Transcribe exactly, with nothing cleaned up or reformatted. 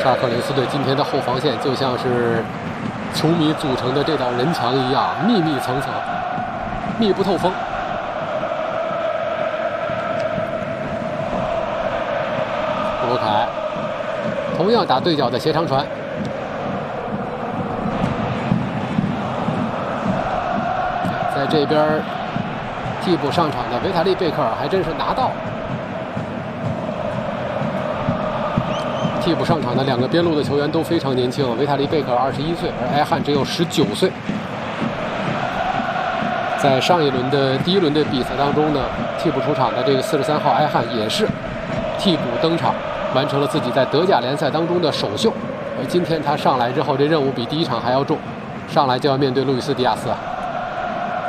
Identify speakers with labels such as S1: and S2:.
S1: 沙克雷斯队今天的后防线就像是球迷组成的这道人墙一样，密密层层，密不透风。布鲁凯同样打对角的斜长传，在这边替补上场的维塔利·贝克尔还真是拿到。替补上场的两个边路的球员都非常年轻，维塔利·贝克尔二十一岁，而埃汉只有十九岁。在上一轮的第一轮的比赛当中呢，替补出场的这个四十三号埃汉也是替补登场，完成了自己在德甲联赛当中的首秀。而今天他上来之后，这任务比第一场还要重，上来就要面对路易斯·迪亚斯啊。